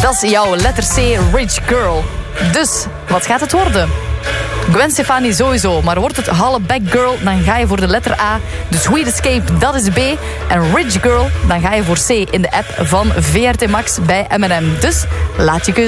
Dat is jouw letter C, Rich Girl. Dus, wat gaat het worden? Gwen Stefani sowieso, maar wordt het Holla Back Girl, dan ga je voor de letter A. The Sweet Escape, dat is B. En Rich Girl, dan ga je voor C in de app van VRT Max bij M&M. Dus, laat je keuze